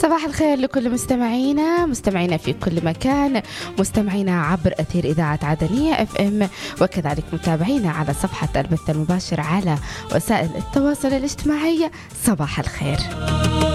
صباح الخير لكل مستمعينا في كل مكان، مستمعينا عبر أثير إذاعة عدنية FM، وكذلك متابعينا على صفحة البث المباشر على وسائل التواصل الاجتماعي. صباح الخير.